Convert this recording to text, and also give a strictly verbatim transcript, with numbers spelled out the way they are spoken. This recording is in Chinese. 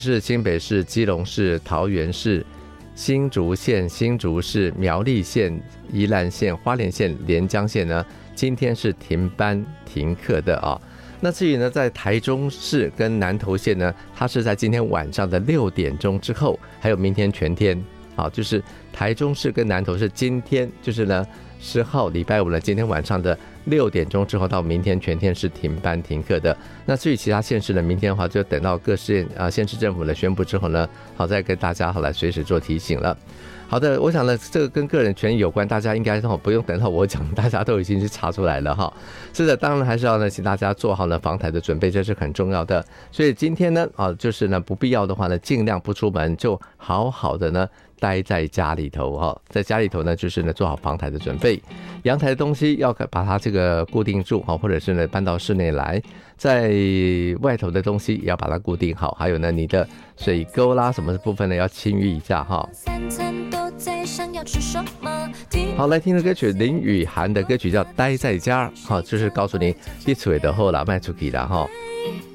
是新北市、基隆市、桃园市、新竹县、新竹市、苗栗县、宜兰县、花莲县、连江县呢，今天是停班停课的啊。那至于呢，在台中市跟南投县呢，它是在今天晚上的六点钟之后，还有明天全天，好，就是台中市跟南投市今天就是呢十号礼拜五呢，今天晚上的六点钟之后到明天全天是停班停课的。那至于其他县市呢，明天的话就等到各县啊县市政府呢宣布之后呢，好再跟大家好来随时做提醒了。好的，我想呢，这个跟个人权益有关，大家应该不用等到我讲，大家都已经去查出来了哈。是的，当然还是要呢，请大家做好呢防台的准备，这是很重要的。所以今天呢，啊，就是呢不必要的话呢，尽量不出门，就好好的呢待在家里头哈，在家里头呢，就是呢做好防台的准备。阳台的东西要把它这个固定住哈，或者是呢搬到室内来。在外头的东西也要把它固定好，还有呢，你的水沟啦什么部分呢要清淤一下哈。好，来听的歌曲林雨涵的歌曲叫《待在家》，好，就是告诉你你出的后啦，卖出去啦哈。